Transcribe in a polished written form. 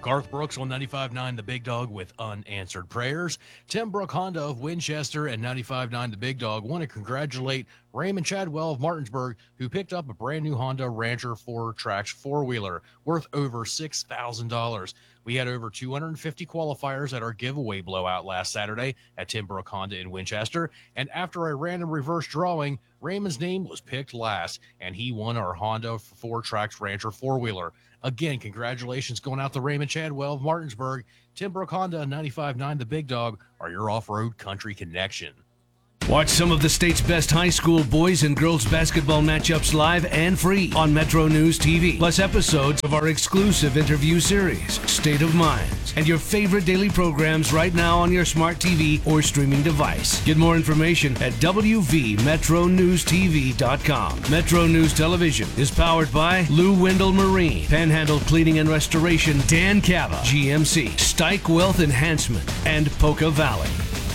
Garth Brooks on 95.9 The Big Dog with Unanswered Prayers. Tim Brook Honda of Winchester and 95.9 The Big Dog want to congratulate Raymond Chadwell of Martinsburg, who picked up a brand new Honda Rancher 4Trax four-wheeler worth over $6,000. We had over 250 qualifiers at our giveaway blowout last Saturday at Tim Brook Honda in Winchester, and after a random reverse drawing, Raymond's name was picked last, and he won our Honda 4Trax Rancher four-wheeler. Again, congratulations going out to Raymond Chadwell of Martinsburg. Tim Brook Honda and 95.9 The Big Dog are your off-road country connection. Watch some of the state's best high school boys and girls basketball matchups live and free on Metro News TV, plus episodes of our exclusive interview series, State of Minds, and your favorite daily programs right now on your smart TV or streaming device. Get more information at wvmetronewstv.com. Metro News Television is powered by Lou Wendell Marine, Panhandle Cleaning and Restoration, Dan Cava, GMC, Stike Wealth Enhancement, and Poca Valley.